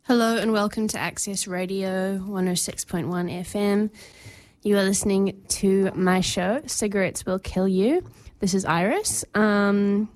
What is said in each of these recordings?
Hello and welcome to Access Radio 106.1 FM. You are listening to my show, Cigarettes Will Kill You. This is Iris. Boom.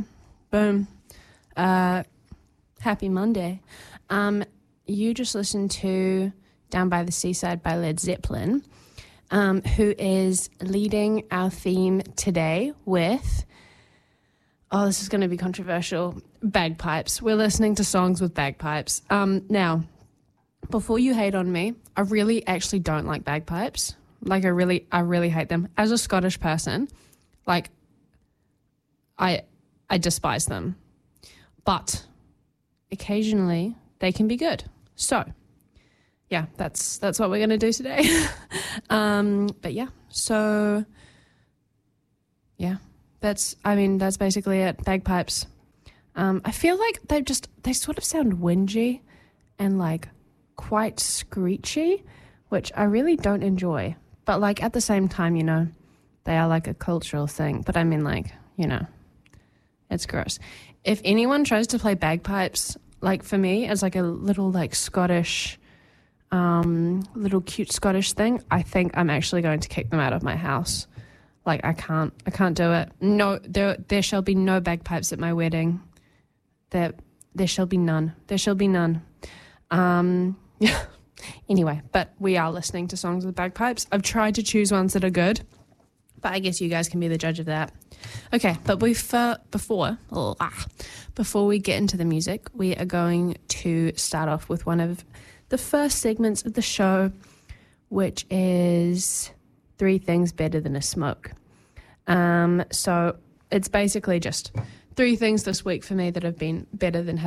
Happy Monday. You just listened to Down by the Seaside by Led Zeppelin, who is leading our theme today with, this is going to be controversial, bagpipes. We're listening to songs with bagpipes. Now, before you hate on me, I really actually don't like bagpipes. Like, I really hate them. As a Scottish person, like, I despise them. But occasionally they can be good. So, yeah, that's what we're going to do today. That's basically it. Bagpipes. I feel like they sort of sound whingy and like quite screechy, which I really don't enjoy. But like at the same time, you know, they are like a cultural thing. But I mean, like, you know, it's gross. If anyone tries to play bagpipes, like for me, as like a little like Scottish, little cute Scottish thing, I think I'm actually going to kick them out of my house. Like, I can't do it. No, there shall be no bagpipes at my wedding. There shall be none. There shall be none. Anyway, but we are listening to songs with bagpipes. I've tried to choose ones that are good, but I guess you guys can be the judge of that. Okay, but before we get into the music, we are going to start off with one of the first segments of the show, which is 3 things better than a smoke. So it's basically just 3 things this week for me that have been better than